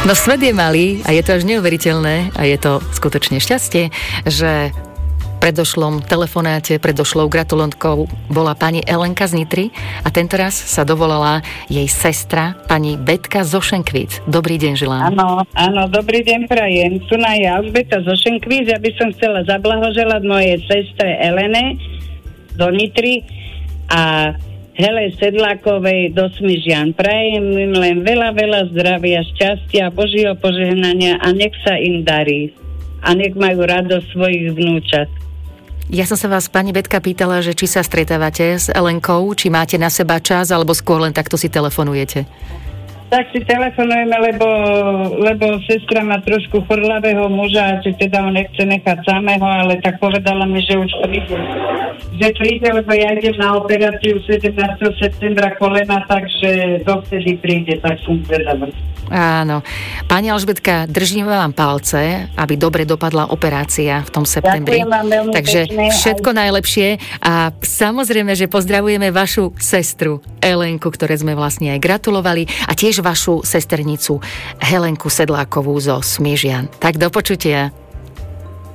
No svet je malý a je to až neuveriteľné a je to skutočne šťastie, že predošlom telefonáte, predošlou gratulantkou bola pani Elenka z Nitry a tentoraz sa dovolala jej sestra, pani Betka zo Šenkvíc. Dobrý deň želám. Áno, dobrý deň prajem. Tu je Alžbeta zo Šenkvíc. Ja by som chcela zablahoželať mojej sestre Elene do Nitry a Hele Sedlákovej do Smižian. Prajem im len veľa zdravia, šťastia, Božieho požehnania a nech sa im darí. A nech majú radosť svojich vnúčat. Ja som sa vás, pani Betka, pýtala, že či sa stretávate s Elenkou, či máte na seba čas, alebo skôr len takto si telefonujete. Tak si telefonujeme, lebo sestra má trošku chorlavého muža, či teda ho nechce nechať samého, ale tak povedala mi, že už príde. Že príde, lebo ja idem na operáciu 17. septembra kolena, takže dovtedy príde, tak som zvedavá. Áno. Pani Alžbetka, držíme vám palce, aby dobre dopadla operácia v tom septembri. Ďakujem vám veľmi Takže pekne. všetko najlepšie a samozrejme, že pozdravujeme vašu sestru Elenku, ktoré sme vlastne aj gratulovali a tiež vašu sesternicu Helenku Sedlákovú zo Smiežian. Tak do počutia.